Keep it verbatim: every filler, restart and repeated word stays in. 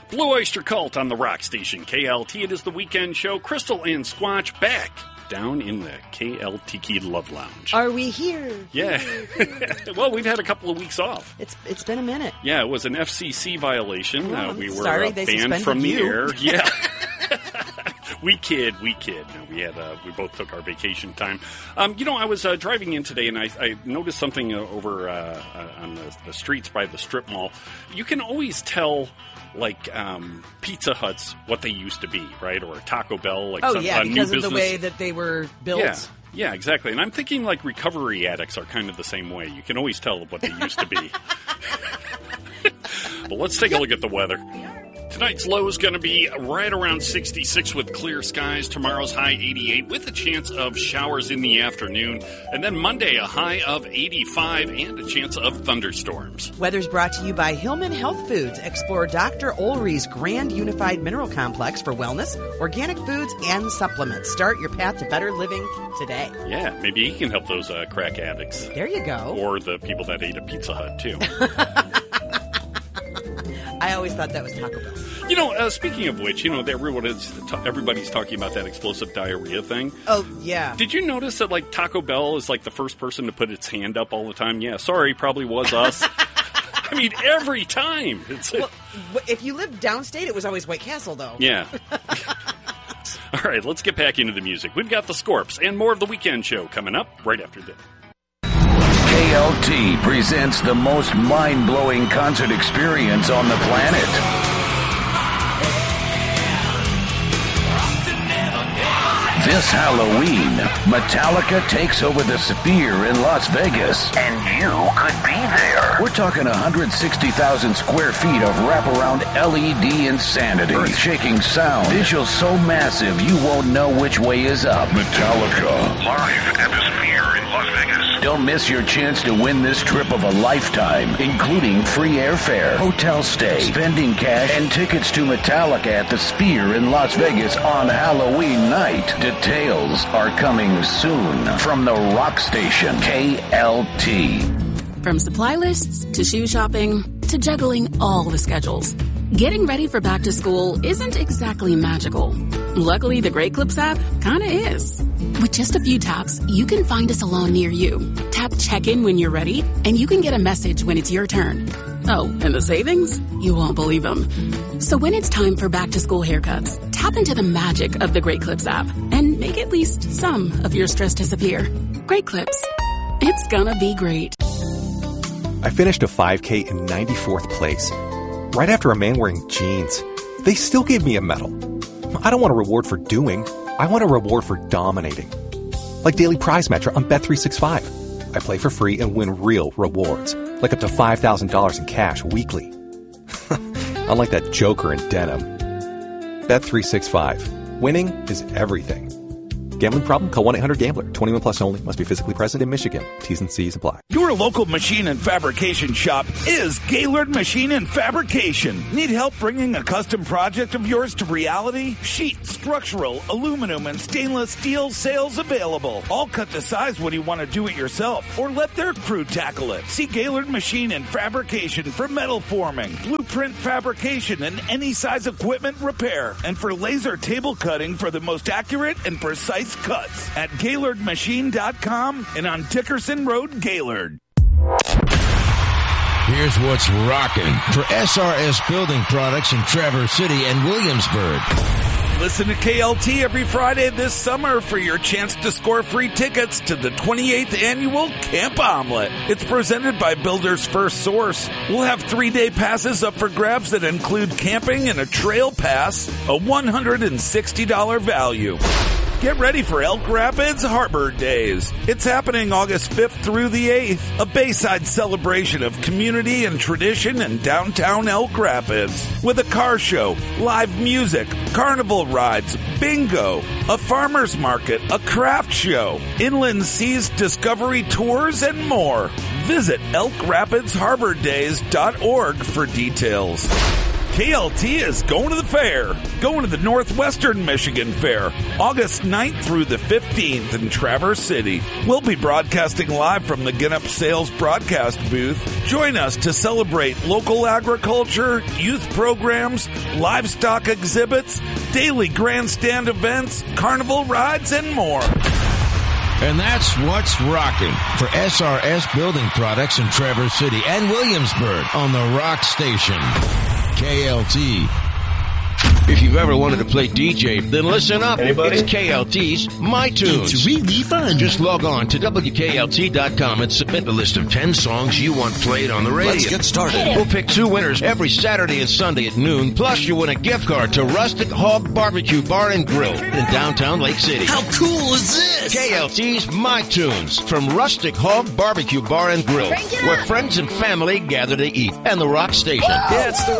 Blue Oyster Cult on the Rock Station, K L T. It is the weekend show. Crystal and Squatch back down in the K L Tiki Love Lounge. Are we here? Yeah. Well, we've had a couple of weeks off. It's It's been a minute. Yeah, it was an F C C violation. Oh, uh, we were sorry, uh, they banned from the you. air. Yeah. We kid, we kid. No, we had uh, we both took our vacation time. Um, you know, I was uh, driving in today, and I, I noticed something uh, over uh, uh, on the, the streets by the strip mall. You can always tell, like um, Pizza Huts, what they used to be, right? Or Taco Bell, like oh some, yeah, uh, because new of the business. way that they were built. Yeah. Yeah, exactly. And I'm thinking like recovery addicts are kind of the same way. You can always tell what they used to be. But let's take a look at the weather. Tonight's low is going to be right around sixty-six with clear skies. Tomorrow's high eighty-eight with a chance of showers in the afternoon. And then Monday, a high of eighty-five and a chance of thunderstorms. Weather's brought to you by Hillman Health Foods. Explore Doctor Ulri's Grand Unified Mineral Complex for wellness, organic foods, and supplements. Start your path to better living today. Yeah, maybe he can help those uh, crack addicts. There you go. Or the people that ate a Pizza Hut, too. I always thought that was Taco Bell. You know, uh, speaking of which, you know, everyone is t- everybody's talking about that explosive diarrhea thing. Oh, yeah. Did you notice that, like, Taco Bell is, like, the first person to put its hand up all the time? Yeah, sorry, probably was us. I mean, every time. It's well, if you lived downstate, it was always White Castle, though. Yeah. All right, let's get back into the music. We've got the Scorps and more of the weekend show coming up right after this. K L T presents the most mind-blowing concert experience on the planet. This Halloween, Metallica takes over the Sphere in Las Vegas. And you could be there. We're talking one hundred sixty thousand square feet of wraparound L E D insanity. Earth-shaking sound. Visuals so massive you won't know which way is up. Metallica. Live at the Sphere in Las Vegas. Don't miss your chance to win this trip of a lifetime, including free airfare, hotel stay, spending cash, and tickets to Metallica at the Sphere in Las Vegas on Halloween night. Details are coming soon from the Rock Station, K L T. From supply lists to shoe shopping to juggling all the schedules, getting ready for back to school isn't exactly magical. Luckily, the Great Clips app kinda is. With just a few taps, you can find a salon near you. Tap check-in when you're ready, and you can get a message when it's your turn. Oh, and the savings? You won't believe them. So when it's time for back-to-school haircuts, tap into the magic of the Great Clips app and make at least some of your stress disappear. Great Clips. It's gonna be great. I finished a five K in ninety-fourth place. Right after a man wearing jeans. They still gave me a medal. I don't want a reward for doing. I want a reward for dominating. Like Daily Prize Matcher on Bet three sixty-five. I play for free and win real rewards, like up to five thousand dollars in cash weekly. Unlike that joker in denim. Bet three sixty-five. Winning is everything. Gambling problem? Call one eight hundred gambler. twenty-one plus only. Must be physically present in Michigan. T's and C's apply. Your local machine and fabrication shop is Gaylord Machine and Fabrication. Need help bringing a custom project of yours to reality? Sheet, structural, aluminum, and stainless steel sales available. All cut to size when you want to do it yourself, or let their crew tackle it. See Gaylord Machine and Fabrication for metal forming, blueprint fabrication, and any size equipment repair. And for laser table cutting for the most accurate and precise cuts at Gaylord Machine dot com and on Dickerson Road, Gaylord. Here's what's rocking for S R S Building Products in Traverse City and Williamsburg. Listen to K L T every Friday this summer for your chance to score free tickets to the twenty-eighth Annual Camp Omelet. It's presented by Builders First Source. We'll have three-day passes up for grabs that include camping and a trail pass, a one hundred sixty dollars value. Get ready for Elk Rapids Harbor Days. It's happening August fifth through the eighth, a Bayside celebration of community and tradition in downtown Elk Rapids. With a car show, live music, carnival rides, bingo, a farmer's market, a craft show, inland seas discovery tours, and more. Visit elk rapids harbor days dot org for details. K L T is going to the fair. Going to the Northwestern Michigan Fair, August ninth through the fifteenth in Traverse City. We'll be broadcasting live from the Ginup Sales broadcast booth. Join us to celebrate local agriculture, youth programs, livestock exhibits, daily grandstand events, carnival rides, and more. And that's what's rocking for S R S Building Products in Traverse City and Williamsburg on the Rock Station. K L T. If you've ever wanted to play D J, then listen up. Anybody? It's K L T's My Tunes. It's really fun. Just log on to W K L T dot com and submit a list of ten songs you want played on the radio. Let's get started. We'll pick two winners every Saturday and Sunday at noon. Plus, you win a gift card to Rustic Hog Barbecue Bar and Grill in downtown Lake City. How cool is this? K L T's My Tunes from Rustic Hog Barbecue Bar and Grill, where friends and family gather to eat. And the Rock Station. Yeah, it's the